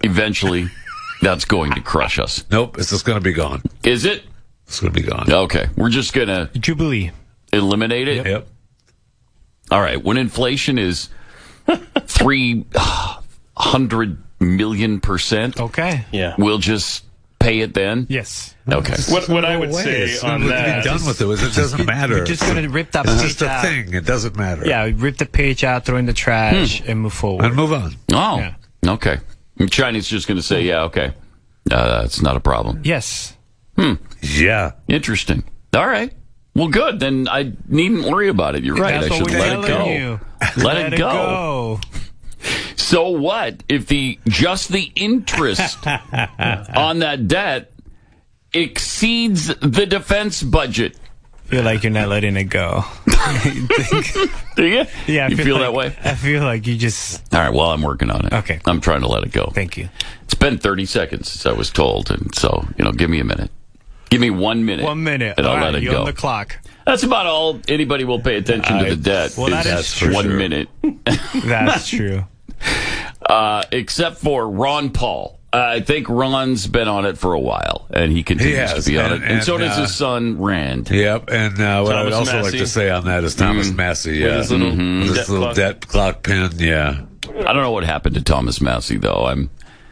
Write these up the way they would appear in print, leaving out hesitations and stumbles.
eventually that's going to crush us. Nope, it's just going to be gone. Is it? It's going to be gone. Okay, we're just going to Jubilee. eliminate it? Yep. All right, when inflation is 300 million %, Okay. Yeah. we'll just pay it then? Yes. Okay. What I would say on Be that. done with it. It doesn't matter. You're just going to rip that It's page just a out. thing. It doesn't matter. Yeah, rip the page out, throw in the trash, and move forward. And move on. Oh, Yeah. okay. And China's just going to say, yeah, okay. That's not a problem. Yes. Yeah. Interesting. All right. Well, good. Then I needn't worry about it. You're right. That's I what should we're let it telling go. you. Let it go. So what if just the interest on that debt exceeds the defense budget? Feel like you're not letting it go. Do you? Yeah, I You feel like, that way? I feel like you just. All right. Well, I'm working on it. Okay. I'm trying to let it go. Thank you. It's been 30 seconds since I was told, and so give me a minute. Give me 1 minute. 1 minute. and I'll All let right, it you're go. on the clock. That's about all anybody will pay attention to the debt. Well, that is is true. 1 minute. That's true. Except for Ron Paul. I think Ron's been on it for a while, and he continues has, to be on it. and And so does his son, Rand. Yep. And what I would Thomas also like Massey. to say on that is Thomas Massey. Yeah. With his little With debt this little clock. debt clock pin. Yeah. I don't know what happened to Thomas Massey, though. I'm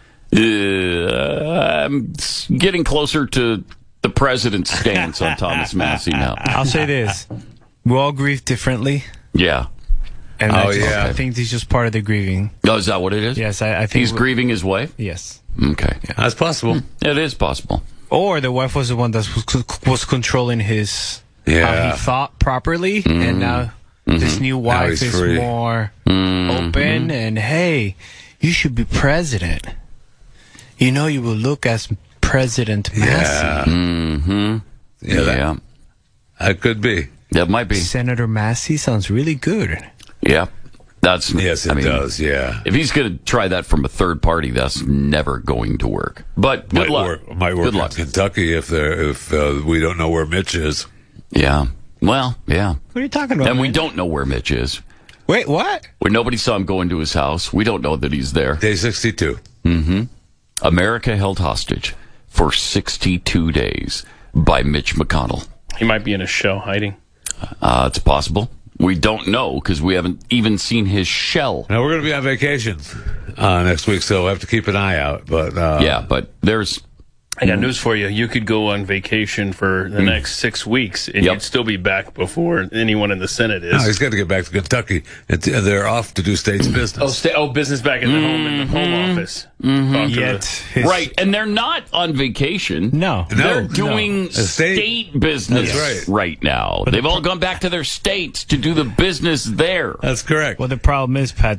getting closer to the president's stance on Thomas Massey now. I'll say this: we all grieve differently, Yeah. and Oh, I yeah. think this is just part of the grieving. Oh, is that what it is? Yes, I think He's grieving his wife? Yes, Okay. That's possible. It is possible. or the wife was the one that was controlling his how Yeah. he thought properly, and now this new wife he's is free. more open. And hey, you should be president. You know, you will look as President Massey. Yeah. Mm-hmm. Yeah. Yeah. That could be. That might be. Senator Massey sounds really good. Yeah. That's. Yes, it I mean, does. Yeah. If he's going to try that from a third party, that's never going to work. But good luck. Might work Good in luck. Kentucky if we don't know where Mitch is. Yeah. Well, yeah. What are you talking about? And we man? don't know where Mitch is. Wait, what? When nobody saw him go into his house, we don't know that he's there. Day 62. America held hostage for 62 days by Mitch McConnell. He might be in a show hiding. It's possible. We don't know because we haven't even seen his shell. Now we're going to be on vacation next week, so we'll have to keep an eye out. But Yeah, but there's. I got news for you. You could go on vacation for the next 6 weeks, and Yep. you'd still be back before anyone in the Senate is. no, he's got to get back to Kentucky. They're off to do state's business. Business back in the home office. Talk to Yet the- his, Right, and they're not on vacation. No. They're No, doing state business That's right now. They've all gone back to their states to do the business there. That's correct. Well, the problem is, Pat,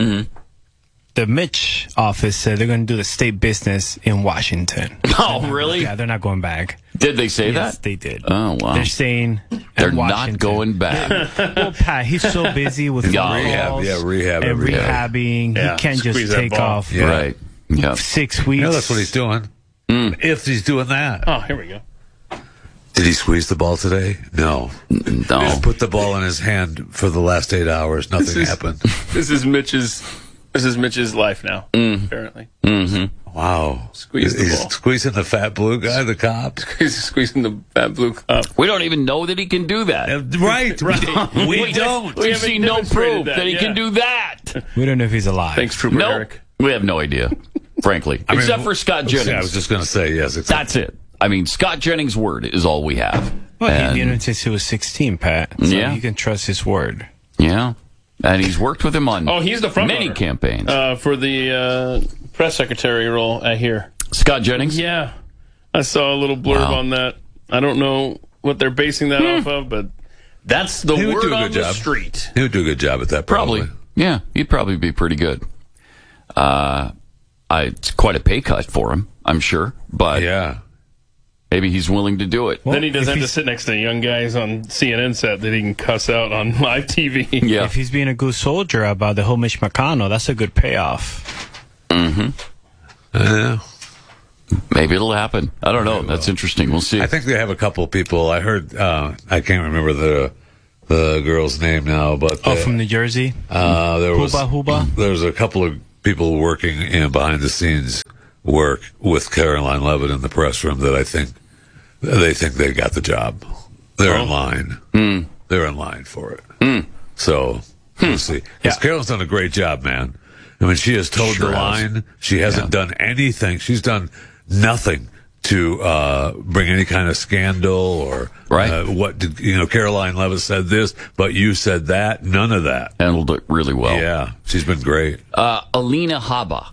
the Mitch office said they're going to do the state business in Washington. Oh, really? Yeah, they're not going back. Did they say Yes, that? they did. Oh, wow. They're saying They're in not Washington. going back. Well, Pat, he's so busy with Yeah. phone Rehab, calls yeah, rehab and every day. rehabbing. Yeah, He can't squeeze just that take ball. off Yeah. Right. Yeah. 6 weeks. You know that's what he's doing. If he's doing that. Oh, here we go. Did he squeeze the ball today? No. No. Just put the ball in his hand for the last 8 hours. Nothing happened. This is Mitch's life now. Apparently, Wow. Squeeze the He's ball. squeezing the fat blue guy, the cop. he's squeezing the fat blue cup. We don't even know that he can do that. Right. We don't. We've haven't seen no demonstrated proof that he yeah. can do that. We don't know if he's alive. Thanks, Trooper No, Eric. we have no idea, frankly. I mean, Except for Scott Jennings. I was just going to say, yes. Exactly. That's it. I mean, Scott Jennings' word is all we have. Well, And- he knew him since he was 16, Pat. So Yeah. you can trust his word. Yeah. And he's worked with him on Oh, he's the front many runner. campaigns. For the press secretary role, I hear. Scott Jennings? Yeah, I saw a little blurb Wow. on that. I don't know what they're basing that off of, but that's the He would word do a on good the job. street. He would do a good job at that, Probably. Yeah, he'd probably be pretty good. It's quite a pay cut for him, I'm sure. But Yeah. maybe he's willing to do it. Then he doesn't if have to he's- sit next to young guys on CNN set that he can cuss out on live TV. Yeah. If he's being a good soldier about the whole Mitch McConnell, that's a good payoff. Yeah. Maybe it'll happen. I don't know. That's interesting. We'll see. I think they have a couple people. I heard, I can't remember the girl's name now, but Oh, from New Jersey? there was Huba Huba? There's a couple of people working behind the scenes work with Caroline Levitt in the press room that I think they got the job. They're in line. They're in line for it. So we'll see. Because Carolyn's done a great job, man. I mean, she has towed the line. She hasn't done anything. She's done nothing to bring any kind of scandal or what did Caroline Levitt said this, but you said that. None of that. Handled it really well. Yeah, she's been great. Alina Habba,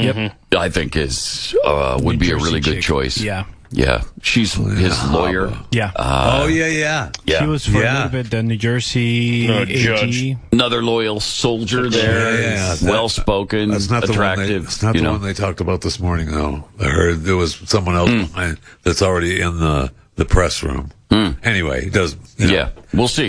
I think would be a really good choice. Yeah, she's his lawyer. Yeah. Yeah. She was for a little bit the New Jersey judge. Another loyal soldier there. Yeah. Well-spoken, That's not attractive. That's not the one they talked about this morning, though. I heard there was someone else behind that's already in the press room. Anyway, it doesn't. Yeah, we'll see.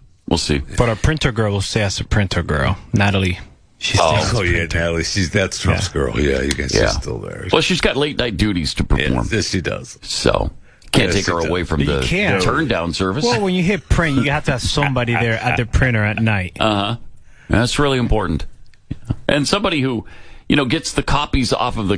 But our printer girl will stay as a printer girl. Natalie. Natalie. That's Trump's girl. Yeah, you can. She's still there. Well, she's got late night duties to perform. Yes, she does. So can't take her away from the turn down service. Well, when you hit print, you have to have somebody there at the printer at night. That's really important. And somebody who, gets the copies off of the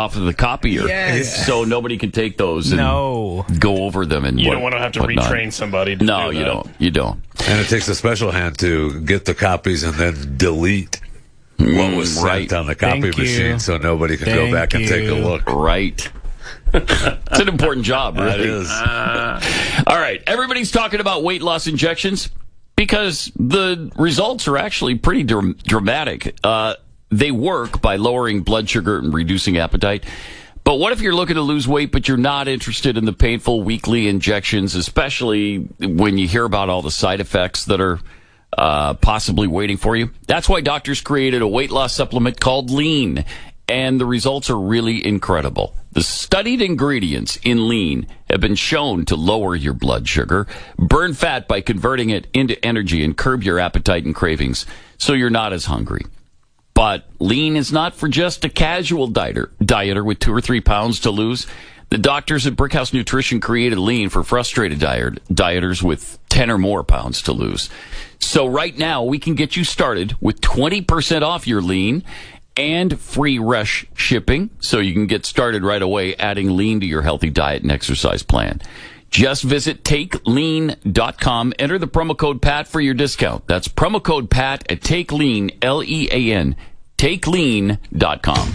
copier, so nobody can take those and go over them. And you don't want to have to retrain somebody. To no, do you that. don't. You don't. And it takes a special hand to get the copies and then delete what was sent on the copy machine, so nobody can go back and take a look. Right. It's an important job, really. It is. All right. Everybody's talking about weight loss injections because the results are actually pretty dramatic. They work by lowering blood sugar and reducing appetite. But what if you're looking to lose weight, but you're not interested in the painful weekly injections, especially when you hear about all the side effects that are possibly waiting for you? That's why doctors created a weight loss supplement called Lean, and the results are really incredible. The studied ingredients in Lean have been shown to lower your blood sugar, burn fat by converting it into energy, and curb your appetite and cravings so you're not as hungry. But Lean is not for just a casual dieter with 2 or 3 pounds to lose. The doctors at Brickhouse Nutrition created Lean for frustrated dieters with 10 or more pounds to lose. So right now, we can get you started with 20% off your Lean and free rush shipping, so you can get started right away adding Lean to your healthy diet and exercise plan. Just visit TakeLean.com. Enter the promo code PAT for your discount. That's promo code PAT at TakeLean, Lean, TakeLean.com.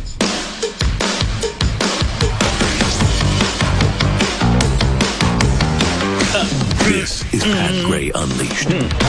This is Pat Gray Unleashed.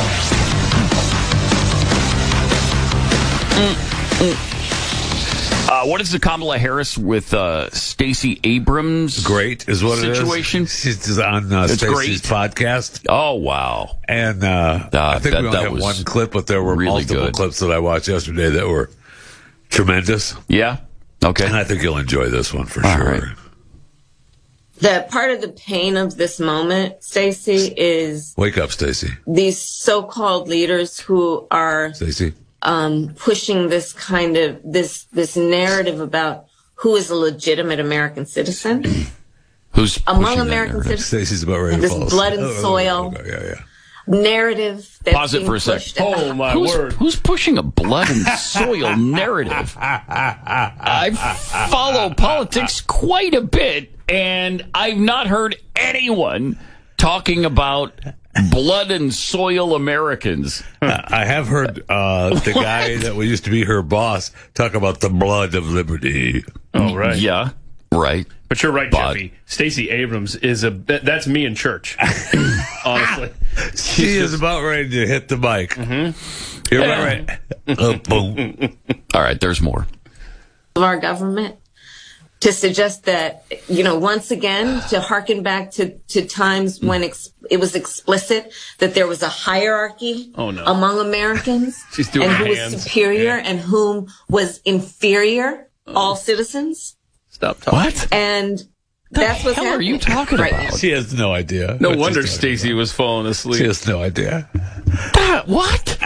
What is the Kamala Harris with Stacey Abrams? Great is what situation? It is. She's on Stacey's podcast. Oh, wow. And I think we only have one clip, but there were really multiple clips that I watched yesterday that were tremendous. Yeah? Okay. And I think you'll enjoy this one for sure. Right. The part of the pain of this moment, Stacey, is wake up, Stacey. These so-called leaders who are Stacey pushing this kind of this narrative about who is a legitimate American citizen. Who's among American citizens? Stacey's about ready to this fall. blood and soil narrative. That's pause it for a second. Oh my word! Who's pushing a blood and soil narrative? I follow politics quite a bit, and I've not heard anyone talking about blood and soil Americans. I have heard the guy that used to be her boss talk about the blood of liberty. Oh, right. Yeah, right. But you're right, Jeffy. Stacey Abrams is that's me in church. Honestly. She is about ready to hit the mic. Mm-hmm. You're about right. Boom. All right, there's more. Of our government to suggest that, once again, to hearken back to times when it was explicit that there was a hierarchy among Americans She's doing and who hands. was superior and whom was inferior, all citizens. Stop talking. What? And that's what's hell happening. are you talking right about? now. She has no idea. No what wonder she's talking Stacey about. was falling asleep. She has no idea. What?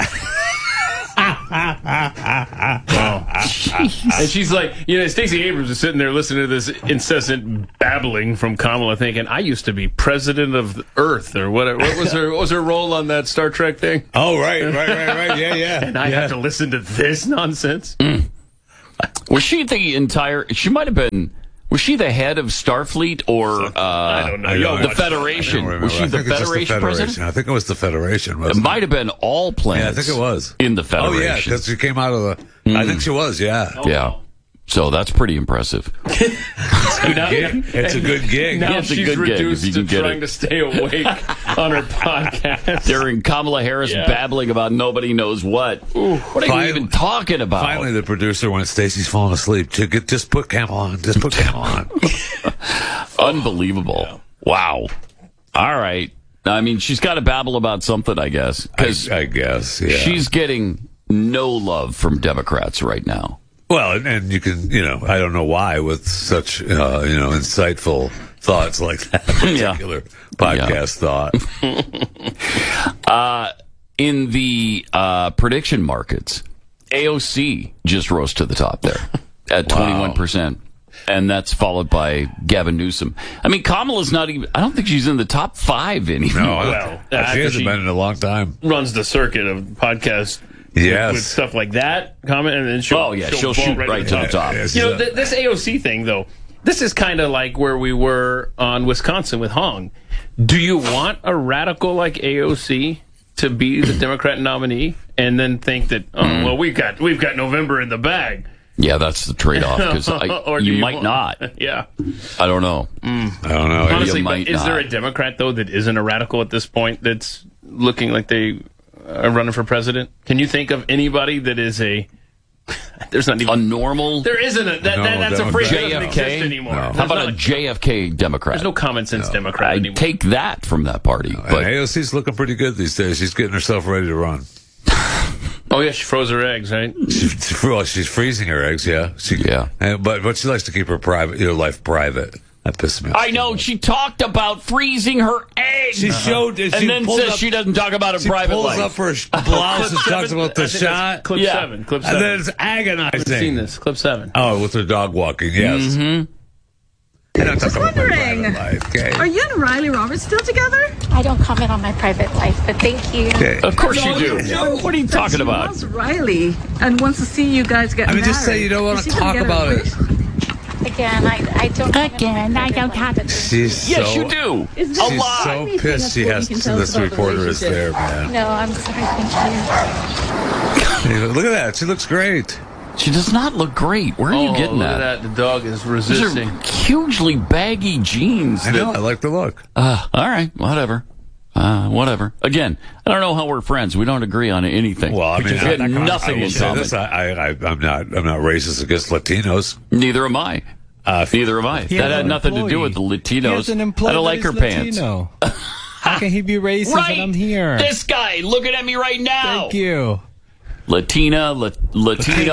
And she's like, Stacey Abrams is sitting there listening to this incessant babbling from Kamala, thinking, I used to be president of the Earth, or whatever. What was her role on that Star Trek thing? Oh, right. Yeah. And I have to listen to this nonsense. Was she the entire? She might have been. Was she the head of Starfleet or I don't know. the Federation? Was she the Federation president? I think it was the Federation. It might have been all planets. Yeah, I think it was in the Federation. Oh yeah, because she came out of the. I think she was. Yeah. Yeah. So that's pretty impressive. It's a good gig. Now It's a she's good gig, reduced if you to can get trying it. to stay awake on her podcast. During Kamala Harris babbling about nobody knows what. What are you even talking about? Finally, the producer, when Stacey's falling asleep, just put Camel on. Just put Camel on. Unbelievable. Yeah. Wow. All right. I mean, she's got to babble about something, I guess. I guess, yeah. She's getting no love from Democrats right now. Well, and you can, I don't know why with such, insightful thoughts like that particular podcast thought. In the prediction markets, AOC just rose to the top there at 21%. And that's followed by Gavin Newsom. I mean, Kamala's not even, I don't think she's in the top 5 anymore. No, she hasn't been in a long time. Runs the circuit of podcasts. Yes. With stuff like that, comment, and then she'll shoot right to the top. This AOC thing, though, this is kind of like where we were on Wisconsin with Hong. Do you want a radical like AOC to be the Democrat nominee, and then think that, we've got November in the bag? Yeah, that's the trade-off, because you might not. Yeah. I don't know. I don't know. Honestly, but is there a Democrat, though, that isn't a radical at this point that's looking like they are running for president? Can you think of anybody that is there's not even a normal? There isn't that's a phrase that doesn't exist anymore. No. How about a JFK Democrat? There's no common sense Democrat anymore. Take that from that party. But AOC's looking pretty good these days. She's getting herself ready to run. Oh yeah, she froze her eggs, right? She's freezing her eggs. Yeah, but she likes to keep her life private. That pisses me off. I know. She talked about freezing her eggs. She showed, and then says she doesn't talk about her private life. She pulls up her blouse and talks about the shot. Clip 7. And then it's agonizing. I've seen this. Clip 7. Oh, with her dog walking. Yes. Mm-hmm. I was wondering, are you and Riley Roberts still together? I don't comment on my private life, but thank you. Okay. Of course you do. What are you talking about? She loves Riley and wants to see you guys get married. Just say you don't want to talk about it. Again, I don't. Again, I don't have it. She's yes, you do. She's so pissed she has this reporter is there, man. No, I'm sorry. Thank you. Look at that. She looks great. She does not look great. Where are you getting look at that? The dog is resisting. These are hugely baggy jeans. I know. I like the look. All right. Whatever. Whatever. Again, I don't know how we're friends. We don't agree on anything. Well, I mean, we had nothing in common. I'm not racist against Latinos. Neither am I. Neither am I. That had nothing to do with the Latinos. I don't like her pants. How can he be racist when I'm here? This guy looking at me right now. Thank you. Latino, Latino,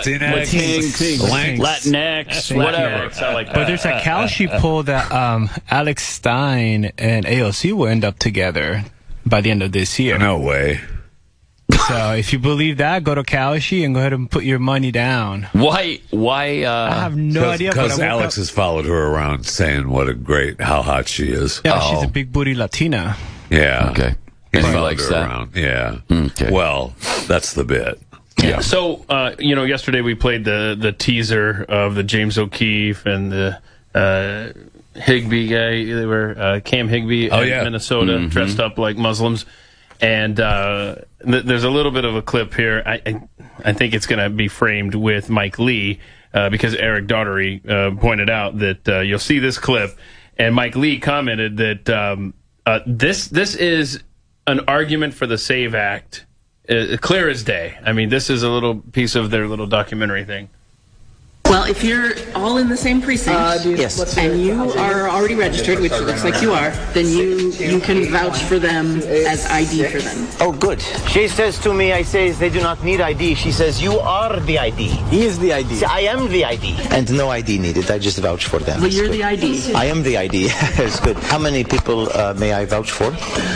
Latinx, whatever. I like that. But there's a Kalshi poll that Alex Stein and AOC will end up together by the end of this year. No way. So if you believe that, go to Kalshi and go ahead and put your money down. Why? I have no idea. Because Alex has followed her around saying how hot she is. Yeah, she's a big booty Latina. Yeah. Okay. And he likes that. Around. Yeah. Okay. Well, that's the bit. Yeah. So, yesterday we played the teaser of the James O'Keefe and the Higbee guy. They were Cam Higbee in Minnesota, dressed up like Muslims. And there's a little bit of a clip here. I think it's going to be framed with Mike Lee because Eric Daugherty pointed out that you'll see this clip. And Mike Lee commented that this is an argument for the SAVE Act, clear as day. I mean, this is a little piece of their little documentary thing. Well, if you're all in the same precinct, yes, and you are already registered, which it looks like you are, then you can vouch for them as ID for them. Oh, good. She says to me, I say they do not need ID. She says, you are the ID. He is the ID. I am the ID. And no ID needed. I just vouch for them. Well, you're the ID. I am the ID. It's good. How many people may I vouch for?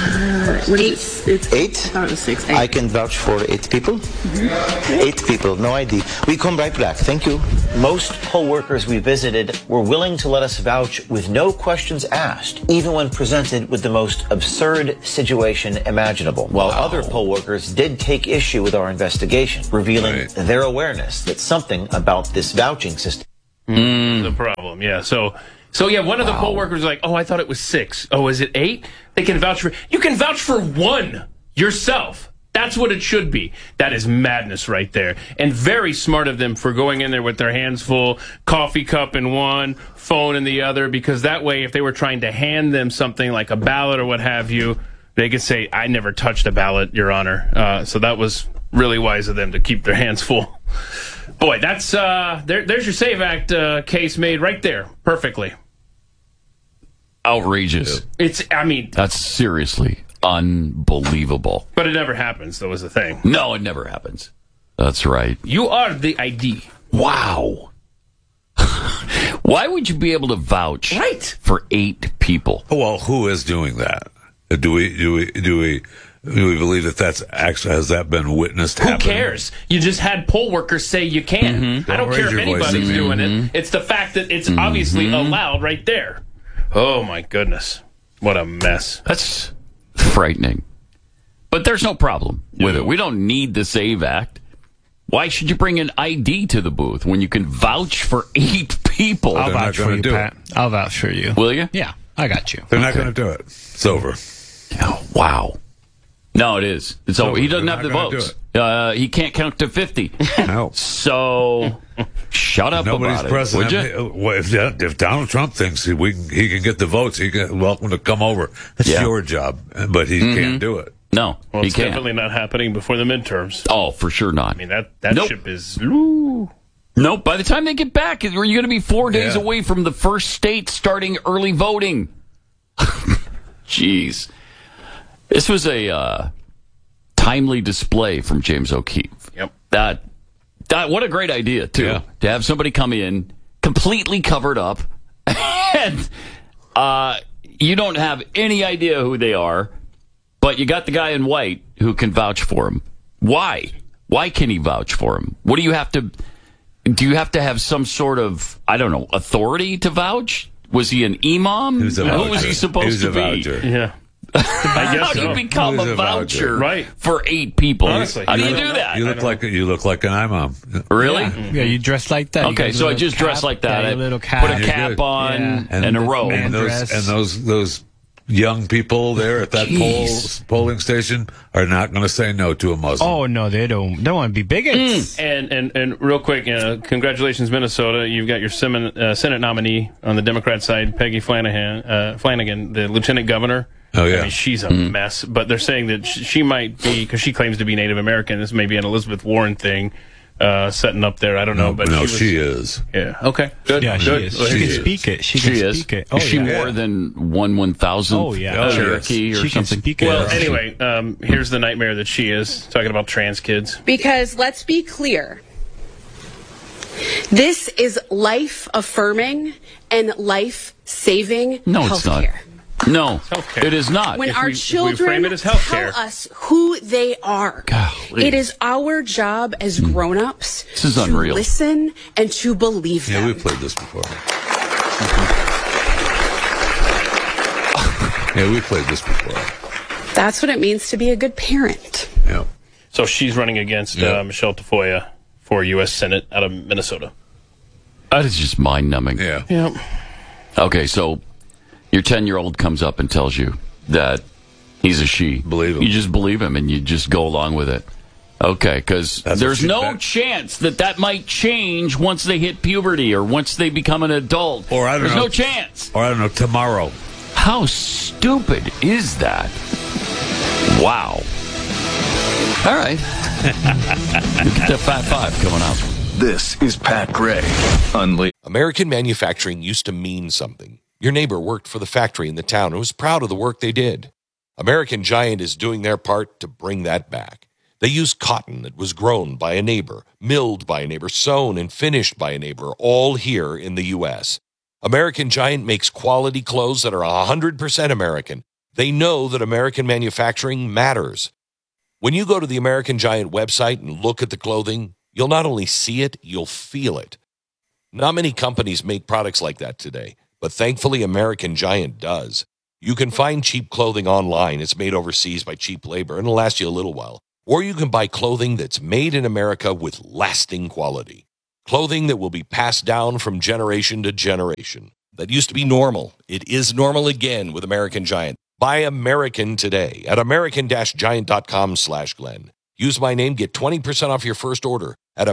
8. 8? I thought it was 6. 8. I can vouch for 8 people. 8 people, no ID. We come right back. Thank you. Most poll workers we visited were willing to let us vouch with no questions asked, even when presented with the most absurd situation imaginable. While other poll workers did take issue with our investigation, revealing their awareness that something about this vouching system. The problem, yeah. So yeah, one of the poll workers was like, oh, I thought it was 6. Oh, is it 8? They can vouch for... You can vouch for 1 yourself. That's what it should be. That is madness right there. And very smart of them for going in there with their hands full, coffee cup in one, phone in the other, because that way, if they were trying to hand them something like a ballot or what have you, they could say, I never touched a ballot, Your Honor. So that was really wise of them to keep their hands full. Boy, that's there's your SAVE Act case made right there, perfectly. Outrageous. That's seriously unbelievable. But it never happens, though, is the thing. No, it never happens. That's right. You are the ID. Wow. Why would you be able to vouch for 8 people? Well, who is doing that? Do we believe that that's actually, has that been witnessed? Who cares? You just had poll workers say you can. Mm-hmm. I don't care if anybody's doing it. It's the fact that it's obviously allowed right there. Oh my goodness, what a mess! That's frightening. But there's no problem with it. We don't need the SAVE Act. Why should you bring an ID to the booth when you can vouch for 8 people? I'll vouch for you, Pat. I'll vouch for you. Will you? Yeah, I got you. They're not going to do it. It's over. Oh, wow. No, it is. It's over. He doesn't have the votes. He can't count to 50. No. So shut up about it, would you? If Donald Trump thinks he can get the votes, welcome to come over. That's your job, but he can't do it. No, well, he it's can't. definitely not happening before the midterms. Oh, for sure not. I mean, that ship is... Nope. By the time they get back, you're going to be 4 days away from the first state starting early voting. Jeez. This was a timely display from James O'Keefe. Yep. That what a great idea, too. Yeah. To have somebody come in completely covered up and you don't have any idea who they are, but you got the guy in white who can vouch for him. Why? Why can he vouch for him? What do you have to have some sort of, I don't know, authority to vouch? Was he an imam? Who was he supposed to be? Voucher. Yeah. I guess How do you become a voucher right. for 8 people? Honestly, how do you do that? You look like an imam. Really? Yeah, you dress like that. Okay, so I just dress like that. I put a cap on and a robe. And those young people there at that polling station are not going to say no to a Muslim. Oh no, they don't. They want to be bigots. And real quick, congratulations, Minnesota! You've got your Senate nominee on the Democrat side, Peggy Flanagan, the lieutenant governor. Oh yeah, I mean, she's a mess. But they're saying that she might be, because she claims to be Native American. This may be an Elizabeth Warren thing. Setting up there, I don't know, but she is. Yeah. Okay. Good. Yeah, she is. She can speak it. She can speak it. Oh, is she more than 1/1000th? Oh yeah, Cherokee or she something. Can speak it. Well, anyway, here's the nightmare that she is talking about trans kids. Because let's be clear, this is life affirming and life saving healthcare. No, it is not. When our children frame it as healthcare, tell us who they are, it is our job as grown-ups to listen and to believe them. Yeah, we've played this before. That's what it means to be a good parent. Yeah. So she's running against Michelle Tafoya for U.S. Senate out of Minnesota. That is just mind-numbing. Yeah. Yep. Okay, so your 10-year-old comes up and tells you that he's a she. Believe him. You just believe him and you just go along with it. Okay, because there's no chance that might change once they hit puberty or once they become an adult. Or I don't know. There's no chance. Or I don't know, tomorrow. How stupid is that? Wow. All right. Get that Fat Five coming up. This is Pat Gray Unleashed. American manufacturing used to mean something. Your neighbor worked for the factory in the town and was proud of the work they did. American Giant is doing their part to bring that back. They use cotton that was grown by a neighbor, milled by a neighbor, sewn and finished by a neighbor, all here in the U.S. American Giant makes quality clothes that are 100% American. They know that American manufacturing matters. When you go to the American Giant website and look at the clothing, you'll not only see it, you'll feel it. Not many companies make products like that today, but thankfully American Giant does. You can find cheap clothing online. It's made overseas by cheap labor, and it'll last you a little while. Or you can buy clothing that's made in America with lasting quality. Clothing that will be passed down from generation to generation. That used to be normal. It is normal again with American Giant. Buy American today at american-giant.com/Glenn. Use my name, get 20% off your first order at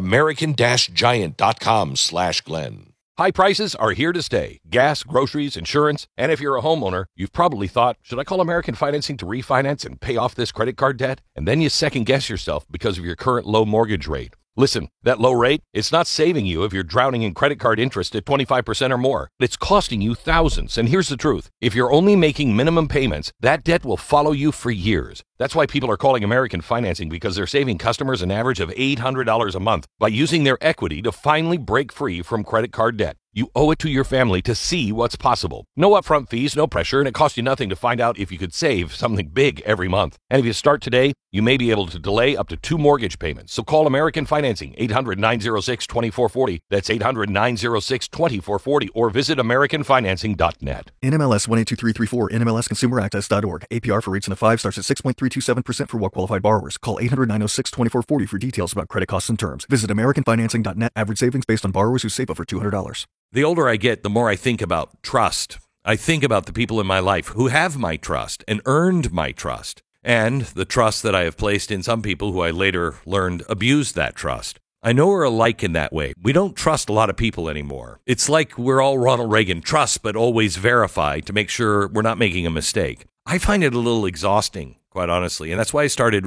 american-giant.com/Glenn. High prices are here to stay. Gas, groceries, insurance, and if you're a homeowner, you've probably thought, should I call American Financing to refinance and pay off this credit card debt? And then you second guess yourself because of your current low mortgage rate. Listen, that low rate, it's not saving you if you're drowning in credit card interest at 25% or more. It's costing you thousands. And here's the truth. If you're only making minimum payments, that debt will follow you for years. That's why people are calling American Financing, because they're saving customers an average of $800 a month by using their equity to finally break free from credit card debt. You owe it to your family to see what's possible. No upfront fees, no pressure, and it costs you nothing to find out if you could save something big every month. And if you start today, you may be able to delay up to 2 mortgage payments. So call American Financing, 800-906-2440. That's 800-906-2440, or visit AmericanFinancing.net. NMLS 182334, NMLSConsumerAccess.org. APR for rates in the 5 starts at 6.327% for well-qualified borrowers. Call 800-906-2440 for details about credit costs and terms. Visit AmericanFinancing.net. Average savings based on borrowers who save over $200. The older I get, the more I think about trust. I think about the people in my life who have my trust and earned my trust, and the trust that I have placed in some people who I later learned abused that trust. I know we're alike in that way. We don't trust a lot of people anymore. It's like we're all Ronald Reagan, trust but always verify to make sure we're not making a mistake. I find it a little exhausting, quite honestly, and that's why I started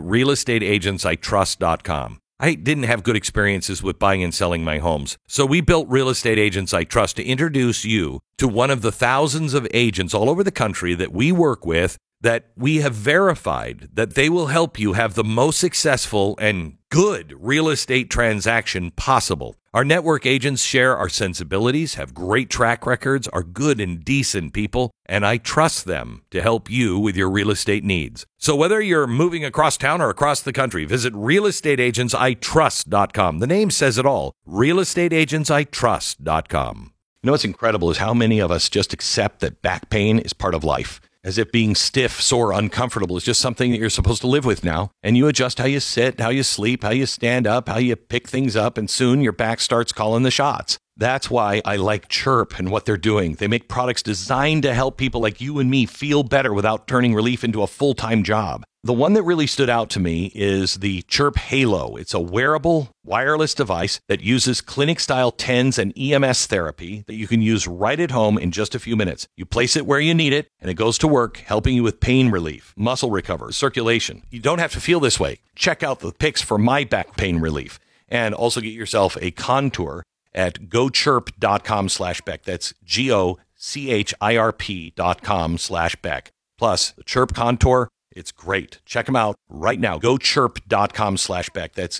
realestateagentsitrust.com. I didn't have good experiences with buying and selling my homes. So we built Real Estate Agents I Trust to introduce you to one of the thousands of agents all over the country that we work with, that we have verified that they will help you have the most successful and good real estate transaction possible. Our network agents share our sensibilities, have great track records, are good and decent people, and I trust them to help you with your real estate needs. So whether you're moving across town or across the country, visit realestateagentsitrust.com. The name says it all, realestateagentsitrust.com. You know what's incredible is how many of us just accept that back pain is part of life. As if being stiff, sore, uncomfortable is just something that you're supposed to live with now. And you adjust how you sit, how you sleep, how you stand up, how you pick things up, and soon your back starts calling the shots. That's why I like Chirp and what they're doing. They make products designed to help people like you and me feel better without turning relief into a full-time job. The one that really stood out to me is the Chirp Halo. It's a wearable, wireless device that uses clinic-style TENS and EMS therapy that you can use right at home in just a few minutes. You place it where you need it, and it goes to work, helping you with pain relief, muscle recovery, circulation. You don't have to feel this way. Check out the pics for my back pain relief, and also get yourself a Contour at gochirp.com/Beck. That's GOCHIRP.com/Beck. Plus, the Chirp Contour, it's great. Check them out right now. GoChirp.com/Beck. That's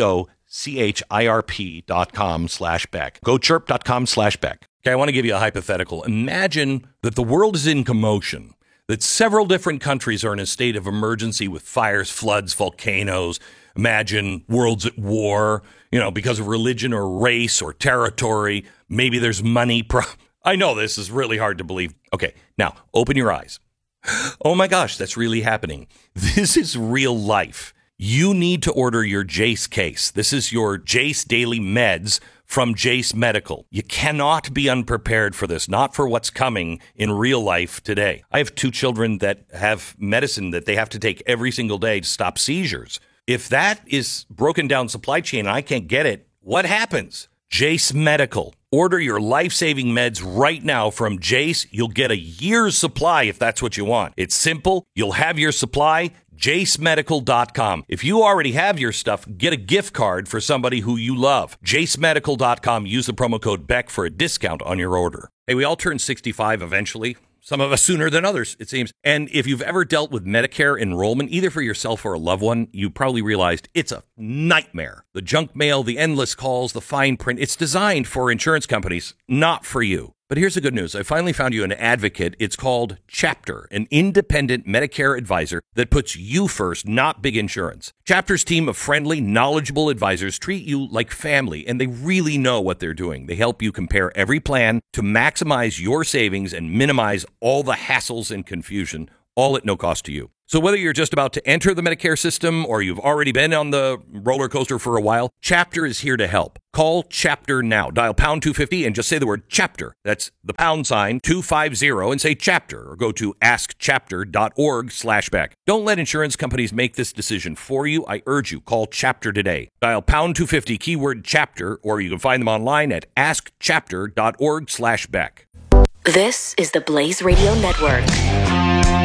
GOCHIRP.com/Beck. GoChirp.com/Beck. Okay, I want to give you a hypothetical. Imagine that the world is in commotion, that several different countries are in a state of emergency with fires, floods, volcanoes. Imagine worlds at war, because of religion or race or territory. Maybe there's money. I know this is really hard to believe. Okay, now open your eyes. Oh my gosh, that's really happening. This is real life. You need to order your Jace case. This is your Jace Daily Meds from Jace Medical. You cannot be unprepared for this, not for what's coming in real life today. I have 2 children that have medicine that they have to take every single day to stop seizures. If that is broken down supply chain and I can't get it, what happens? Jace Medical. Order your life-saving meds right now from Jace. You'll get a year's supply if that's what you want. It's simple. You'll have your supply. JaceMedical.com. If you already have your stuff, get a gift card for somebody who you love. JaceMedical.com. Use the promo code Beck for a discount on your order. Hey, we all turn 65 eventually. Some of us sooner than others, it seems. And if you've ever dealt with Medicare enrollment, either for yourself or a loved one, you probably realized it's a nightmare. The junk mail, the endless calls, the fine print, it's designed for insurance companies, not for you. But here's the good news. I finally found you an advocate. It's called Chapter, an independent Medicare advisor that puts you first, not big insurance. Chapter's team of friendly, knowledgeable advisors treat you like family, and they really know what they're doing. They help you compare every plan to maximize your savings and minimize all the hassles and confusion, all at no cost to you. So whether you're just about to enter the Medicare system or you've already been on the roller coaster for a while, Chapter is here to help. Call Chapter now. Dial pound 250 and just say the word Chapter. That's the pound sign 250 and say Chapter, or go to askchapter.org/Beck. Don't let insurance companies make this decision for you. I urge you, call Chapter today. Dial pound 250 keyword Chapter, or you can find them online at askchapter.org/Beck. This is the Blaze Radio Network.